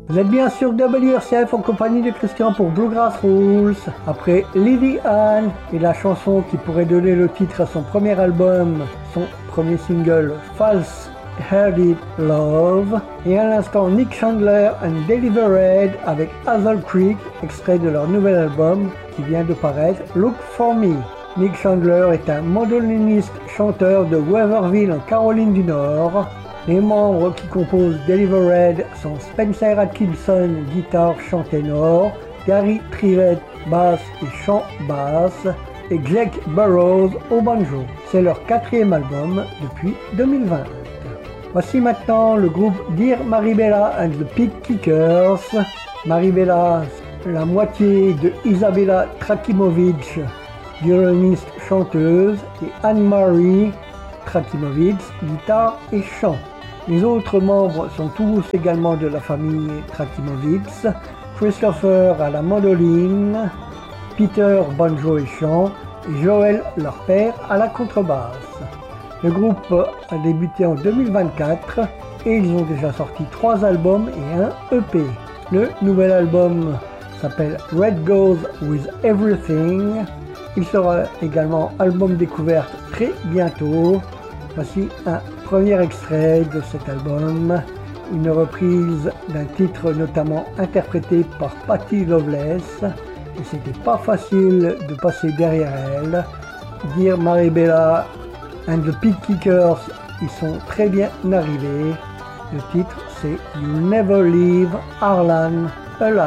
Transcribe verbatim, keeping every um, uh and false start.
Vous êtes bien sur W R C F en compagnie de Christian pour Bluegrass Rules. Après Lily Ann et la chanson qui pourrait donner le titre à son premier album, son premier single False Hearted Love. Et à l'instant Nick Chandler and Delivered avec Hazel Creek, extrait de leur nouvel album qui vient de paraître, Look For Me. Nick Chandler est un mandoliniste chanteur de Waverville en Caroline du Nord. Les membres qui composent Delivered sont Spencer Atkinson, guitare, chant ténor, Gary Trivett, basse et chant basse, et Jake Burrows au banjo. C'est leur quatrième album depuis deux mille vingt. Voici maintenant le groupe Dear Maribella and the Pig Kickers. Maribella, la moitié de Isabella Trakimovic, violoniste chanteuse, et Anne-Marie Trakimovic, guitare et chant. Les autres membres sont tous également de la famille Trakimovic. Christopher à la mandoline, Peter banjo et chant, et Joel, leur père, à la contrebasse. Le groupe a débuté en deux mille vingt-quatre et ils ont déjà sorti trois albums et un E P. Le nouvel album s'appelle Red Goes With Everything. Il sera également album découverte très bientôt. Voici un premier extrait de cet album, une reprise d'un titre notamment interprété par Patti Loveless, et c'était pas facile de passer derrière elle. Dear Maribella and the Pig Kickers, ils sont très bien arrivés. Le titre c'est You Never Leave Harlan Alive.